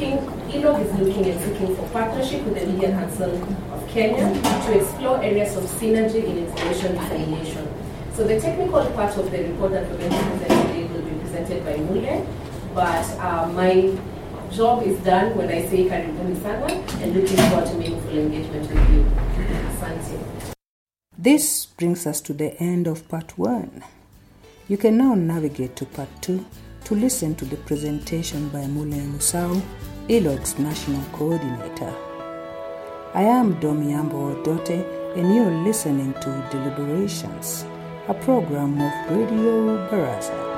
ILOG is looking and seeking for partnership with the Media Council of Kenya to explore areas of synergy in information dissemination. So the technical part of the report that we're going to present today will be presented by Mule, but my job is done when I say karibuni sana, and looking forward to meaningful engagement with you. Asante. This brings us to the end of part 1. You can now navigate to part 2 to listen to the presentation by Mule Musau, ILOG's National Coordinator. I am Domiambo Odote, and you're listening to Deliberations, a program of Radio Baraza.